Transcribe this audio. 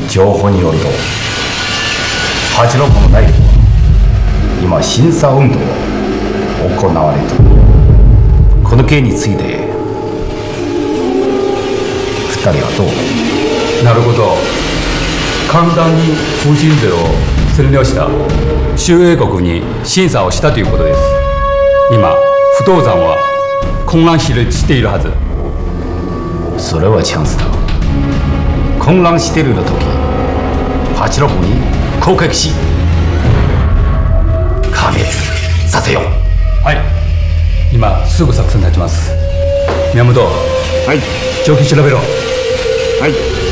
情報によると八郎湖の内部は今審査運動が行われている。この件について2人はどう？ なるほど。簡単に風神ゼロを占領した周英国に審査をしたということです。今不動山は混乱しているはず。 それはチャンスだ。混乱している時八郎湖に攻撃し壊滅させよう。 はい、今すぐ作戦立ちます。宮本、 はい、 状況調べろ。 はい。